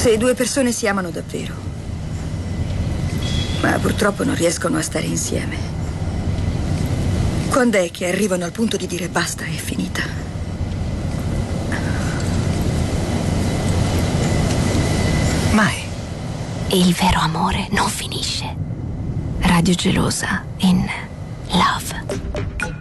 Se due persone si amano davvero, ma purtroppo non riescono a stare insieme, quando è che arrivano al punto di dire basta, è finita? Mai. E il vero amore non finisce. Radio Gelosa in Love.